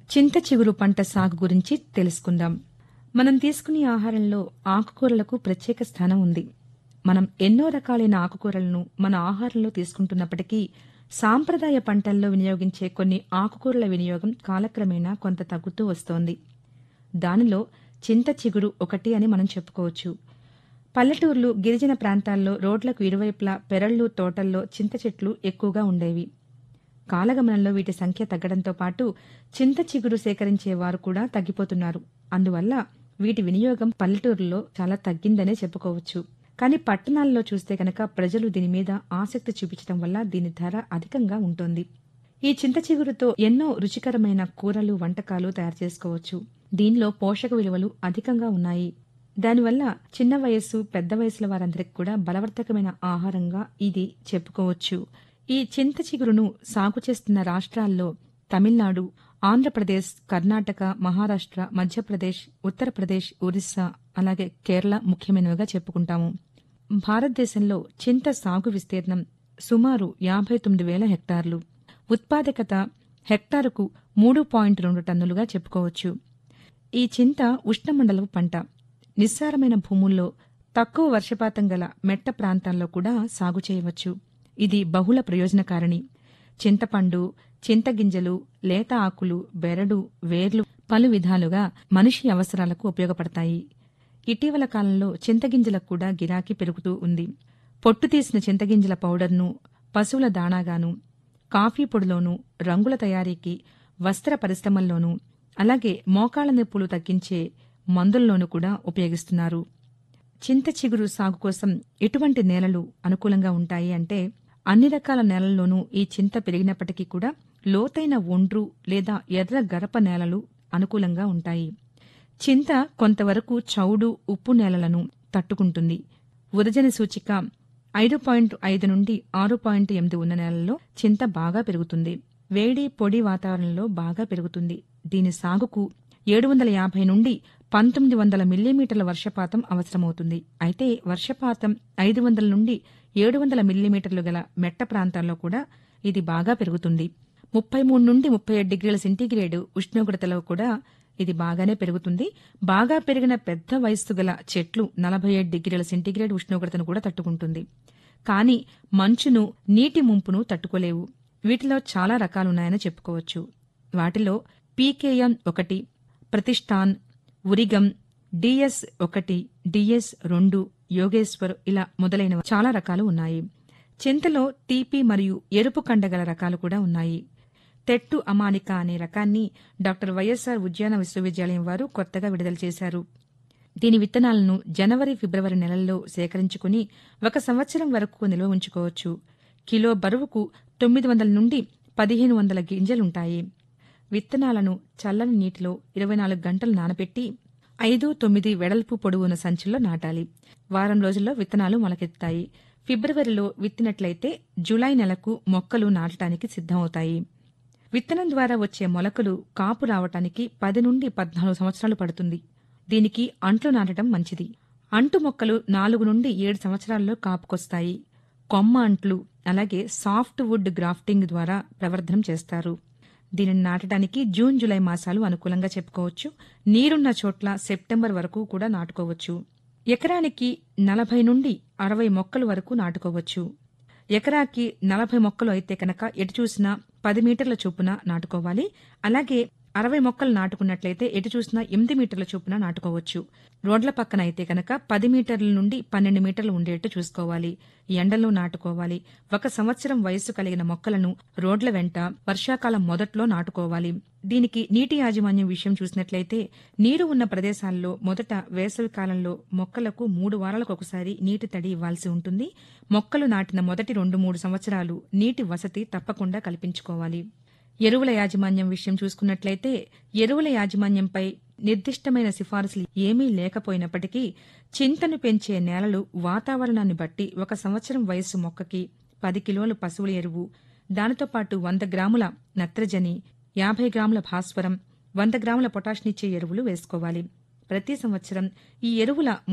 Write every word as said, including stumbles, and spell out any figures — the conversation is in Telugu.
చింత చిగురు పంట సాగు గురించి తెలుసుకుందాం. మనం తీసుకునే ఆహారంలో ఆకుకూరలకు ప్రత్యేక స్థానం ఉంది. మనం ఎన్నో రకాలైన ఆకుకూరలను మన ఆహారంలో తీసుకుంటున్నప్పటికీ సాంప్రదాయ పంటల్లో వినియోగించే కొన్ని ఆకుకూరల వినియోగం కాలక్రమేణా కొంత తగ్గుతూ వస్తోంది. దానిలో చింత చిగురు ఒకటి అని మనం చెప్పుకోవచ్చు. పల్లెటూర్లు, గిరిజన ప్రాంతాల్లో రోడ్లకు ఇరువైపులా పెరళ్ళు, తోటల్లో చింత చెట్లు ఎక్కువగా ఉండేవి. కాలగమనంలో వీటి సంఖ్య తగ్గడంతో పాటు చింత చిగురు సేకరించేవారు కూడా తగ్గిపోతున్నారు. అందువల్ల వీటి వినియోగం పల్లెటూరులో చాలా తగ్గిందనే చెప్పుకోవచ్చు. కానీ పట్టణాల్లో చూస్తే కనుక ప్రజలు దీని మీద ఆసక్తి చూపించడం వల్ల దీని ధర అధికంగా ఉంటుంది. ఈ చింత చిగురుతో ఎన్నో రుచికరమైన కూరలు, వంటకాలు తయారు చేసుకోవచ్చు. దీనిలో పోషక విలువలు అధికంగా ఉన్నాయి. దానివల్ల చిన్న వయస్సు, పెద్ద వయసుల వారందరికీ కూడా బలవర్ధకమైన ఆహారంగా ఇది చెప్పుకోవచ్చు. ఈ చింత చిగురును సాగు చేస్తున్న రాష్ట్రాల్లో తమిళనాడు, ఆంధ్రప్రదేశ్, కర్ణాటక, మహారాష్ట్ర, మధ్యప్రదేశ్, ఉత్తరప్రదేశ్, ఒరిస్సా, అలాగే కేరళ ముఖ్యమైనవిగా చెప్పుకుంటాము. భారతదేశంలో చింత సాగు విస్తీర్ణం సుమారు యాభై తొమ్మిది వేల హెక్టార్లు. ఉత్పాదకత హెక్టారుకు మూడు పాయింట్ రెండు టన్నులుగా చెప్పుకోవచ్చు. ఈ చింత ఉష్ణమండలపు పంట. నిస్సారమైన భూముల్లో, తక్కువ వర్షపాతం గల మెట్ట ప్రాంతాల్లో కూడా సాగు చేయవచ్చు. ఇది బహుళ ప్రయోజనకారిణి. చింతపండు, చింతగింజలు, లేత ఆకులు, బెరడు, వేర్లు పలు విధాలుగా మనిషి అవసరాలకు ఉపయోగపడతాయి. ఇటీవల కాలంలో చింతగింజలకు కూడా గిరాకీ పెరుగుతూ ఉంది. పొట్టు తీసిన చింతగింజల పౌడర్ను పశువుల దాణాగాను, కాఫీ పొడిలోనూ, రంగుల తయారీకి, వస్త్ర పరిశ్రమల్లోనూ, అలాగే మోకాళ్ల నొప్పులు తగ్గించే మందుల్లోనూ కూడా ఉపయోగిస్తున్నారు. చింత చిగురు సాగు కోసం ఎటువంటి నేలలు అనుకూలంగా ఉంటాయి అంటే, అన్ని రకాల నేలల్లోనూ ఈ చింత పెరిగినప్పటికీ కూడా లోతైన ఒండ్రు లేదా ఎర్ర గరప నేలలు అనుకూలంగా ఉంటాయి. చింత కొంతవరకు చౌడు, ఉప్పు నేలలను తట్టుకుంటుంది. ఉదజన సూచిక ఐదు పాయింట్ ఐదు నుండి ఆరు పాయింట్ ఎనిమిది ఉన్న నేలల్లో చింత బాగా పెరుగుతుంది. వేడి, పొడి వాతావరణంలో బాగా పెరుగుతుంది. దీని సాగుకు ఏడు వందల యాభై నుండి పంతొమ్మిది వందల మిల్లీమీటర్ల వర్షపాతం అవసరమవుతుంది. అయితే వర్షపాతం ఐదు వందల నుండి ఏడు వందల మిల్లీమీటర్లు గల మెట్ట ప్రాంతాల్లో కూడా ఇది బాగా పెరుగుతుంది. ముప్పై మూడు నుండి ముప్పై ఏడు డిగ్రీల సెంటీగ్రేడ్ ఉష్ణోగ్రతలో కూడా ఇది బాగానే పెరుగుతుంది. బాగా పెరిగిన పెద్ద వయస్సు గల చెట్లు నలభై ఏడు డిగ్రీల సెంటీగ్రేడ్ ఉష్ణోగ్రతను కూడా తట్టుకుంటుంది. కానీ మంచును, నీటి ముంపును తట్టుకోలేవు. వీటిలో చాలా రకాలున్నాయని చెప్పుకోవచ్చు. వాటిలో పీకేఎం ఒకటి, ప్రతిష్టాన్, ఉరిగం, డిఎస్ ఒకటి, డిఎస్ రెండు, యోగేశ్వర్ ఇలా మొదలైన చాలా రకాలు ఉన్నాయి. చింతలో తీపి మరియు ఎరుపు కండగల రకాలు కూడా ఉన్నాయి. తెట్టు అమానిక అనే రకాన్ని డాక్టర్ వైఎస్ఆర్ ఉద్యాన విశ్వవిద్యాలయం వారు కొత్తగా విడుదల చేశారు. దీని విత్తనాలను జనవరి, ఫిబ్రవరి నెలల్లో సేకరించుకుని ఒక సంవత్సరం వరకు నిల్వ ఉంచుకోవచ్చు. కిలో బరువుకు తొమ్మిది వందల నుండి పదిహేను వందల గింజలుంటాయి. విత్తనాలను చల్లని నీటిలో ఇరవై నాలుగు గంటలు నానబెట్టి ఐదు తొమ్మిది వెడల్పు పొడవున సంచుల్లో నాటాలి. వారం రోజుల్లో విత్తనాలు మొలకెత్తుతాయి. ఫిబ్రవరిలో విత్తినట్లయితే జులై నెలకు మొక్కలు నాటడానికి సిద్ధమవుతాయి. విత్తనం ద్వారా వచ్చే మొలకలు కాపు రావటానికి పది నుండి పద్నాలుగు సంవత్సరాలు పడుతుంది. దీనికి అంట్లు నాటడం మంచిది. అంటు మొక్కలు నాలుగు నుండి ఏడు సంవత్సరాల్లో కాపుకొస్తాయి. కొమ్మ అంట్లు, అలాగే సాఫ్ట్ వుడ్ గ్రాఫ్టింగ్ ద్వారా ప్రవర్ధనం చేస్తారు. దీనిని నాటడానికి జూన్, జులై మాసాలు అనుకూలంగా చెప్పుకోవచ్చు. నీరున్న చోట్ల సెప్టెంబర్ వరకు కూడా నాటుకోవచ్చు. ఎకరానికి నలభై నుండి అరవై మొక్కలు వరకు నాటుకోవచ్చు. ఎకరాకి నలభై మొక్కలు అయితే కనుక ఎటు చూసినా పది మీటర్ల చొప్పున నాటుకోవాలి. అలాగే అరవై మొక్కలు నాటుకున్నట్లయితే ఎటు చూసినా ఎనిమిది మీటర్ల చొప్పున నాటుకోవచ్చు. రోడ్ల పక్కన అయితే కనుక పది మీటర్ల నుండి పన్నెండు మీటర్లు ఉండేట్టు చూసుకోవాలి. ఎండలో నాటుకోవాలి. ఒక సంవత్సరం వయస్సు కలిగిన మొక్కలను రోడ్ల వెంట వర్షాకాలం మొదట్లో నాటుకోవాలి. దీనికి నీటి యాజమాన్యం విషయం చూసినట్లయితే నీరు ఉన్న ప్రదేశాల్లో మొదట వేసవి కాలంలో మొక్కలకు మూడు వారాలకు ఒకసారి నీటి తడి ఇవ్వాల్సి ఉంటుంది. మొక్కలు నాటిన మొదటి రెండు మూడు సంవత్సరాలు నీటి వసతి తప్పకుండా కల్పించుకోవాలి. ఎరువుల యాజమాన్యం విషయం చూసుకున్నట్లయితే ఎరువుల యాజమాన్యంపై నిర్దిష్టమైన సిఫారసులు ఏమీ లేకపోయినప్పటికీ చింతను పెంచే నేలలు వాతావరణాన్ని బట్టి ఒక సంవత్సరం వయస్సు మొక్కకి పది కిలోల పశువుల ఎరువు, దానితో పాటు వంద గ్రాముల నత్రజని, యాభై గ్రాముల భాస్వరం, వంద గ్రాముల పొటాషినిచ్చే ఎరువులు వేసుకోవాలి. ప్రతి సంవత్సరం ఈ ఎరువుల